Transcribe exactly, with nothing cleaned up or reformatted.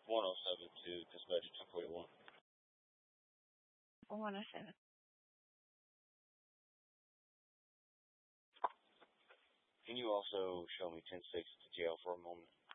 one oh seven to dispatch ten forty-one. one oh seven. Can you also show me ten six to jail for a moment?